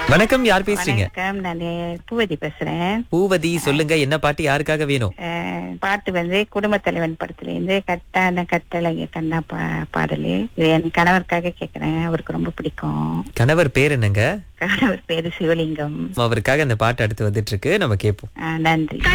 வணக்கம், யார் பேசுறீங்க? வணக்கம், நான் பூவதி பேசுறேன். பூவதி, சொல்லுங்க, என்ன பாட்டு யாருக்காக வேணும்? பாட்டு குடும்ப தலைவன் படத்துல இருந்து கட்டான கட்டளைங்க கண்ணா பாடலு. இது என் கணவருக்காக கேக்குறேன், அவருக்கு ரொம்ப பிடிக்கும். கணவர் பேர் என்னங்க? கணவர் பேரு சிவலிங்கம். அவருக்காக அந்த பாட்டு அடுத்து வந்துட்டு இருக்கு, நம்ம கேட்போம். நன்றி.